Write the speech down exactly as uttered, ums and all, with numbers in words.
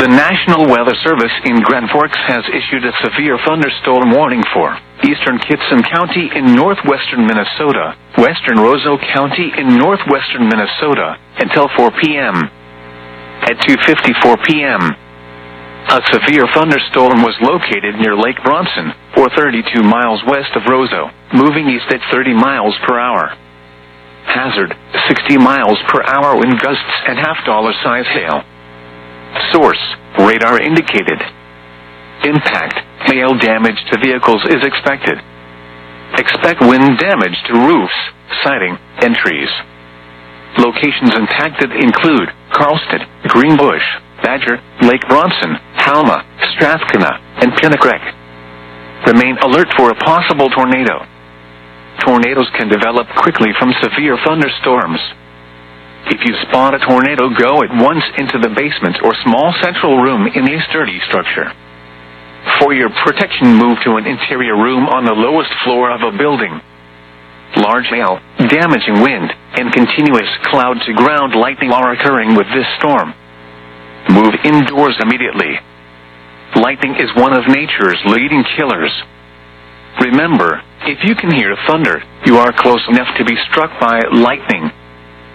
The National Weather Service in Grand Forks has issued a severe thunderstorm warning for eastern Kittson County in northwestern Minnesota, western Roseau County in northwestern Minnesota, until four p m At two fifty-four p m, a severe thunderstorm was located near Lake Bronson, or thirty-two miles west of Roseau, moving east at thirty miles per hour. Hazard, sixty miles per hour wind gusts and half-dollar size hail. Source, radar indicated. Impact, hail damage to vehicles is expected. Expect wind damage to roofs, siding, and trees. Locations impacted include Carlstead, Greenbush, Badger, Lake Bronson, Halma, Strathcona, and Pinnacle. Remain alert for a possible tornado. Tornadoes can develop quickly from severe thunderstorms. If you spot a tornado, go at once into the basement or small central room in a sturdy structure. For your protection, move to an interior room on the lowest floor of a building. Large hail, damaging wind, and continuous cloud-to-ground lightning are occurring with this storm. Move indoors immediately. Lightning is one of nature's leading killers. Remember, if you can hear thunder, you are close enough to be struck by lightning.